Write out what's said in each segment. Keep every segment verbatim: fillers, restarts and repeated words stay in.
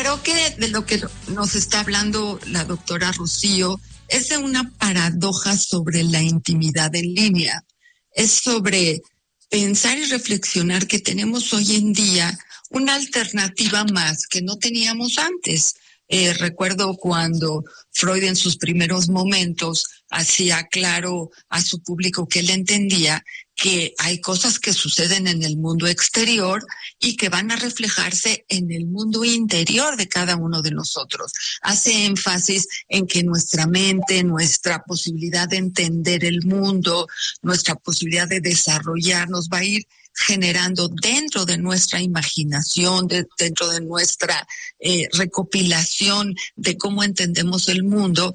creo que de lo que nos está hablando la doctora Rocío es de una paradoja sobre la intimidad en línea. Es sobre pensar y reflexionar que tenemos hoy en día una alternativa más que no teníamos antes. Eh, recuerdo cuando Freud en sus primeros momentos hacía claro a su público que él entendía que hay cosas que suceden en el mundo exterior y que van a reflejarse en el mundo interior de cada uno de nosotros. Hace énfasis en que nuestra mente, nuestra posibilidad de entender el mundo, nuestra posibilidad de desarrollarnos va a ir generando dentro de nuestra imaginación, de, dentro de nuestra eh, recopilación de cómo entendemos el mundo,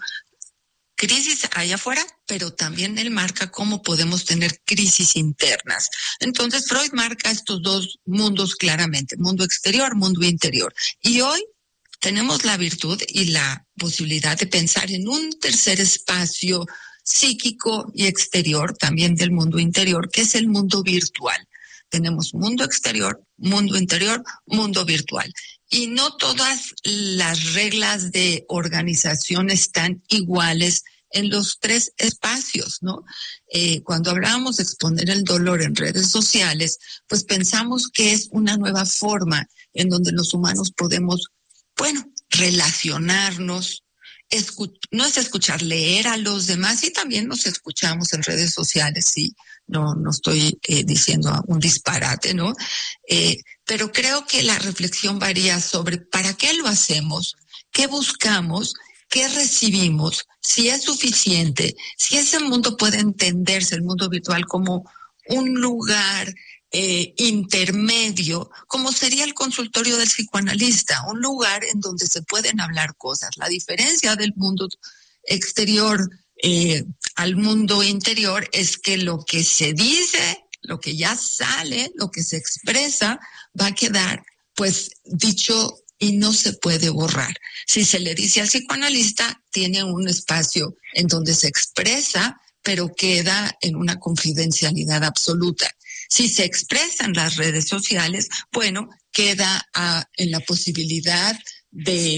crisis allá afuera, pero también él marca cómo podemos tener crisis internas. Entonces Freud marca estos dos mundos claramente, mundo exterior, mundo interior. Y hoy tenemos la virtud y la posibilidad de pensar en un tercer espacio psíquico y exterior, también del mundo interior, que es el mundo virtual. Tenemos mundo exterior, mundo interior, mundo virtual. Y no todas las reglas de organización están iguales en los tres espacios, ¿no? Eh, cuando hablábamos de exponer el dolor en redes sociales, pues pensamos que es una nueva forma en donde los humanos podemos, bueno, relacionarnos. Escu- no es escuchar, leer a los demás, y también nos escuchamos en redes sociales, sí, no, no estoy eh, diciendo un disparate, ¿no? Eh, pero creo que la reflexión varía sobre para qué lo hacemos, qué buscamos, qué recibimos, si es suficiente, si ese mundo puede entenderse, el mundo virtual, como un lugar Eh, intermedio, como sería el consultorio del psicoanalista, un lugar en donde se pueden hablar cosas. La diferencia del mundo exterior eh, al mundo interior es que lo que se dice, lo que ya sale, lo que se expresa, va a quedar pues dicho y no se puede borrar. Si se le dice al psicoanalista, tiene un espacio en donde se expresa, pero queda en una confidencialidad absoluta. Si se expresa en las redes sociales, bueno, queda uh, en la posibilidad de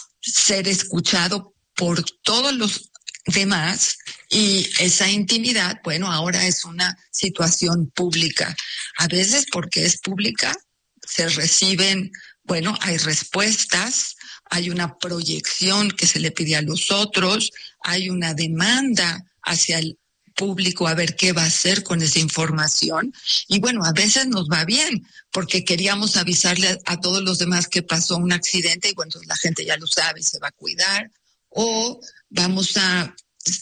ser escuchado por todos los demás, y esa intimidad, bueno, ahora es una situación pública. A veces, porque es pública, se reciben, bueno, hay respuestas, hay una proyección que se le pide a los otros, hay una demanda hacia el público a ver qué va a hacer con esa información. Y bueno, a veces nos va bien porque queríamos avisarle a, a todos los demás que pasó un accidente y bueno, la gente ya lo sabe y se va a cuidar. O vamos a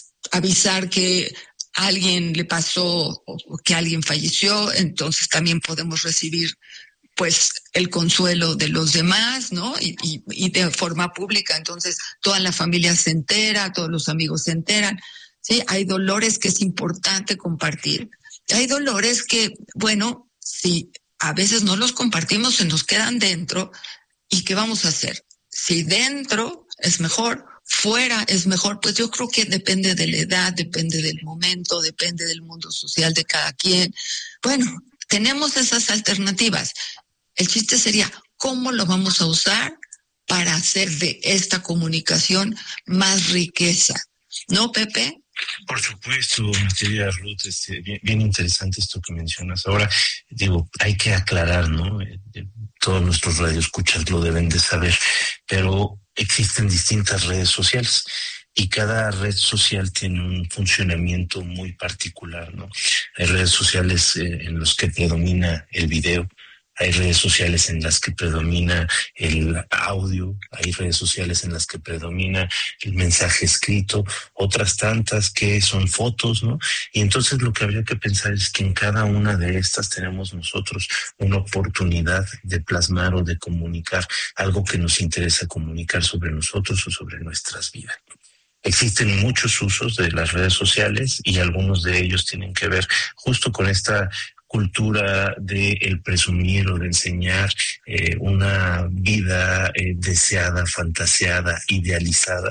avisar que a alguien le pasó o que alguien falleció, entonces también podemos recibir pues el consuelo de los demás, ¿no? Y, y, y de forma pública, entonces toda la familia se entera, todos los amigos se enteran. Sí, hay dolores que es importante compartir. Hay dolores que, bueno, si a veces no los compartimos, se nos quedan dentro. ¿Y qué vamos a hacer? Si dentro es mejor, fuera es mejor, pues yo creo que depende de la edad, depende del momento, depende del mundo social de cada quien. Bueno, tenemos esas alternativas. El chiste sería, ¿cómo lo vamos a usar para hacer de esta comunicación más riqueza? ¿No, Pepe? Por supuesto, mi querida Ruth, este, bien, bien interesante esto que mencionas. Ahora, digo, hay que aclarar, ¿no? Eh, todos nuestros radioescuchas lo deben de saber, pero existen distintas redes sociales y cada red social tiene un funcionamiento muy particular, ¿no? Hay redes sociales eh, en los que predomina el video. Hay redes sociales en las que predomina el audio, hay redes sociales en las que predomina el mensaje escrito, otras tantas que son fotos, ¿no? Y entonces lo que habría que pensar es que en cada una de estas tenemos nosotros una oportunidad de plasmar o de comunicar algo que nos interesa comunicar sobre nosotros o sobre nuestras vidas. Existen muchos usos de las redes sociales y algunos de ellos tienen que ver justo con esta cultura de el presumir o de enseñar eh, una vida eh, deseada, fantaseada, idealizada,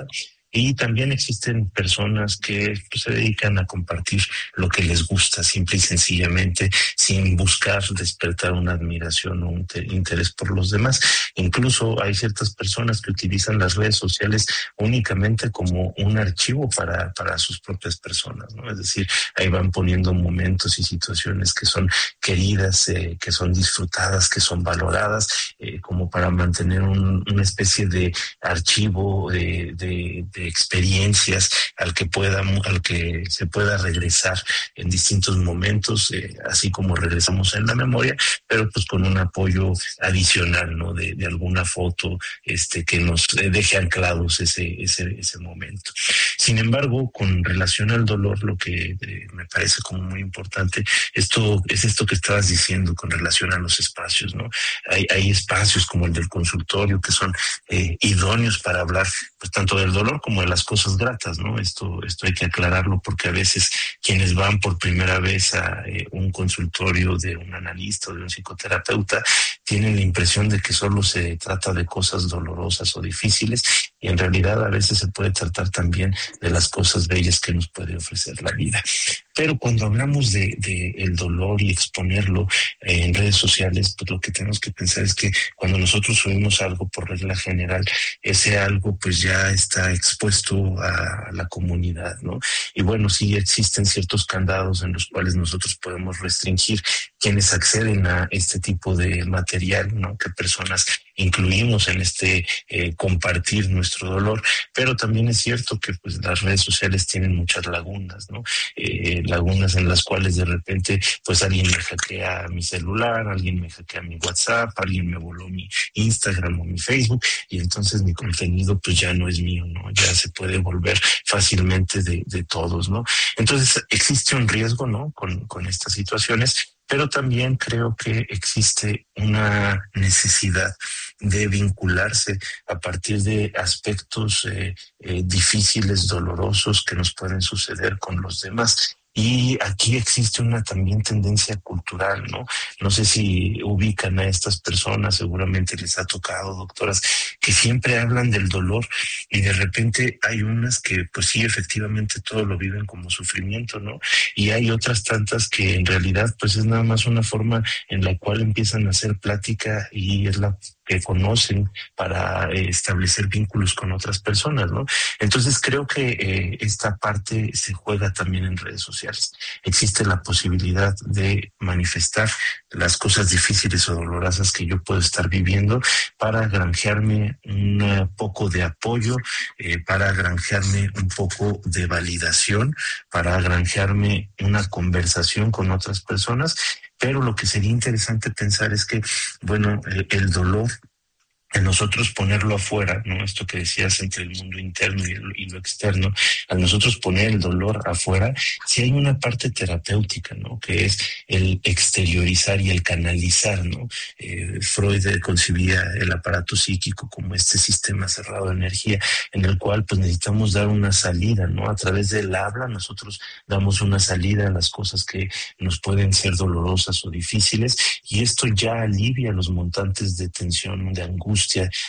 Y también existen personas que pues, se dedican a compartir lo que les gusta, simple y sencillamente, sin buscar despertar una admiración o un te- interés por los demás. Incluso hay ciertas personas que utilizan las redes sociales únicamente como un archivo para, para sus propias personas, ¿no? Es decir, ahí van poniendo momentos y situaciones que son queridas, eh, que son disfrutadas, que son valoradas, eh, como para mantener un, una especie de archivo de, de, de experiencias al que pueda, al que se pueda regresar en distintos momentos, eh, así como regresamos en la memoria, pero pues con un apoyo adicional, ¿no? De, de alguna foto, este, que nos deje anclados ese, ese, ese momento. Sin embargo, con relación al dolor, lo que eh, me parece como muy importante, esto es esto que estabas diciendo con relación a los espacios, ¿no? Hay, hay espacios como el del consultorio que son eh, idóneos para hablar pues tanto del dolor como de las cosas gratas, ¿no? Esto, esto hay que aclararlo porque a veces quienes van por primera vez a eh, un consultorio de un analista o de un psicoterapeuta tienen la impresión de que solo se trata de cosas dolorosas o difíciles y en realidad a veces se puede tratar también de las cosas bellas que nos puede ofrecer la vida. Pero cuando hablamos de, de el dolor y exponerlo eh, en redes sociales, pues lo que tenemos que pensar es que cuando nosotros subimos algo por regla general, ese algo pues ya está expuesto a la comunidad, ¿no? Y bueno, sí existen ciertos candados en los cuales nosotros podemos restringir quienes acceden a este tipo de material, ¿no? Qué personas incluimos en este eh, compartir nuestro dolor, pero también es cierto que pues las redes sociales tienen muchas lagunas, ¿no? Eh, lagunas en las cuales de repente pues alguien me hackea mi celular, alguien me hackea mi WhatsApp, alguien me voló mi Instagram o mi Facebook y entonces mi contenido pues ya no es mío, ¿no? Ya se puede volver fácilmente de, de todos, ¿no? Entonces existe un riesgo, ¿no? Con, con estas situaciones, pero también creo que existe una necesidad de vincularse a partir de aspectos eh, eh, difíciles, dolorosos que nos pueden suceder con los demás. Y aquí existe una también tendencia cultural, ¿no? No sé si ubican a estas personas, seguramente les ha tocado, doctoras, que siempre hablan del dolor y de repente hay unas que pues sí, efectivamente todo lo viven como sufrimiento, ¿no? Y hay otras tantas que en realidad pues es nada más una forma en la cual empiezan a hacer plática y es la que conocen para eh, establecer vínculos con otras personas, ¿no? Entonces creo que eh, esta parte se juega también en redes sociales. Existe la posibilidad de manifestar las cosas difíciles o dolorosas que yo puedo estar viviendo para granjearme un poco de apoyo, eh, para granjearme un poco de validación, para granjearme una conversación con otras personas. Pero lo que sería interesante pensar es que, bueno, eh, el dolor, en nosotros ponerlo afuera, ¿no? Esto que decías entre el mundo interno y, el, y lo externo, al nosotros poner el dolor afuera, sí hay una parte terapéutica, ¿no? Que es el exteriorizar y el canalizar, ¿no? Eh, Freud concibía el aparato psíquico como este sistema cerrado de energía en el cual pues necesitamos dar una salida, ¿no? A través del habla nosotros damos una salida a las cosas que nos pueden ser dolorosas o difíciles y esto ya alivia los montantes de tensión, de angustia,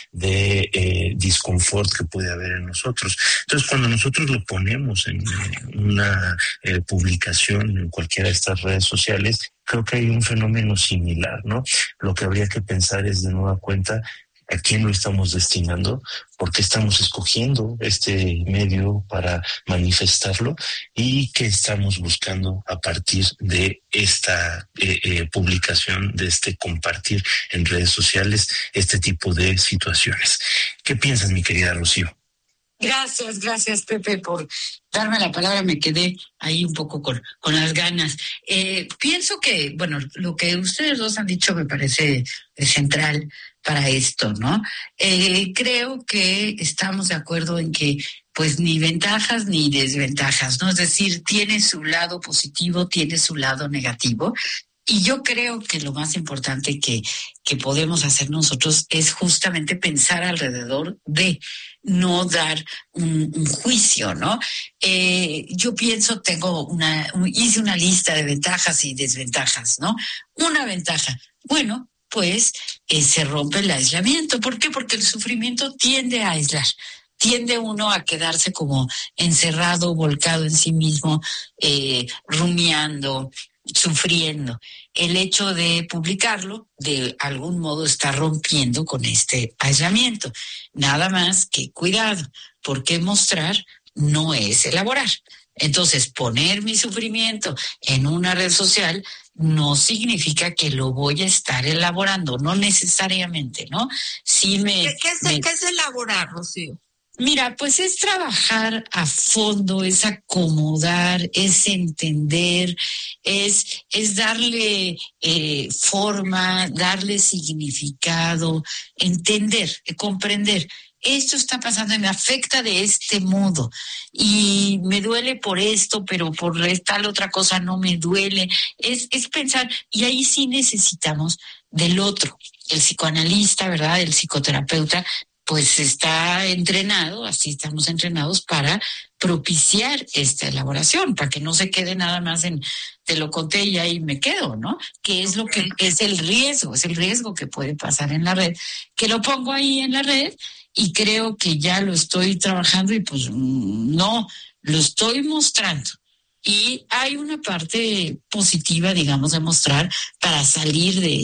de eh, disconfort que puede haber en nosotros. Entonces, cuando nosotros lo ponemos en una eh, publicación en cualquiera de estas redes sociales, creo que hay un fenómeno similar, ¿no? Lo que habría que pensar es de nueva cuenta a quién lo estamos destinando, por qué estamos escogiendo este medio para manifestarlo y qué estamos buscando a partir de esta eh, eh, publicación, de este compartir en redes sociales este tipo de situaciones. ¿Qué piensas, mi querida Rocío? Gracias, gracias, Pepe, por darme la palabra. Me quedé ahí un poco con, con las ganas. Eh, pienso que, bueno, lo que ustedes dos han dicho me parece central para esto, ¿no? Eh, creo que estamos de acuerdo en que pues ni ventajas ni desventajas, ¿no? Es decir, tiene su lado positivo, tiene su lado negativo. Y yo creo que lo más importante que, que podemos hacer nosotros es justamente pensar alrededor de no dar un, un juicio, ¿no? Eh, yo pienso, tengo una, hice una lista de ventajas y desventajas, ¿no? Una ventaja, bueno, pues eh, se rompe el aislamiento. ¿Por qué? Porque el sufrimiento tiende a aislar. tiende uno a quedarse como encerrado, volcado en sí mismo, eh, rumiando, sufriendo. El hecho de publicarlo, de algún modo, está rompiendo con este aislamiento. Nada más que cuidado, porque mostrar no es elaborar. Entonces, poner mi sufrimiento en una red social no significa que lo voy a estar elaborando, no necesariamente, ¿no? Sí me, ¿Qué, qué, es, me... ¿Qué es elaborar, Rocío? Mira, pues es trabajar a fondo, es acomodar, es entender, es, es darle eh, forma, darle significado, entender, comprender. Esto está pasando y me afecta de este modo y me duele por esto, pero por tal otra cosa no me duele. Es, es pensar, y ahí sí necesitamos del otro, el psicoanalista, ¿verdad? El psicoterapeuta, pues está entrenado, así estamos entrenados para propiciar esta elaboración, para que no se quede nada más en te lo conté y ahí me quedo, ¿no? Que es lo que es el riesgo, es el riesgo que puede pasar en la red, que lo pongo ahí en la red y creo que ya lo estoy trabajando y pues no, lo estoy mostrando. Y hay una parte positiva, digamos, de mostrar para salir de